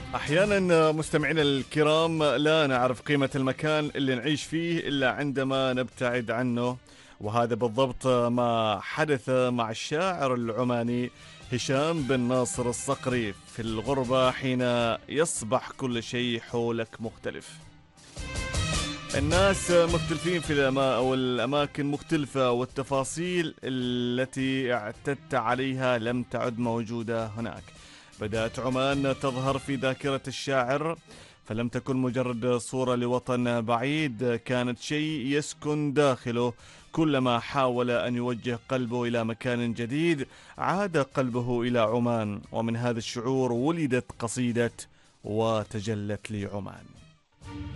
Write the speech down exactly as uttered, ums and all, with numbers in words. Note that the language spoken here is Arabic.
أحيانا مستمعينا الكرام لا نعرف قيمة المكان اللي نعيش فيه إلا عندما نبتعد عنه، وهذا بالضبط ما حدث مع الشاعر العماني هشام بن ناصر الصقري في الغربة، حين يصبح كل شيء حولك مختلف. الناس مختلفين في الأما أو الأماكن مختلفة، والتفاصيل التي اعتدت عليها لم تعد موجودة هناك. بدأت عمان تظهر في ذاكرة الشاعر، فلم تكن مجرد صورة لوطن بعيد، كانت شيء يسكن داخله. كلما حاول أن يوجه قلبه إلى مكان جديد عاد قلبه إلى عمان، ومن هذا الشعور ولدت قصيدة وتجلت لي عمان.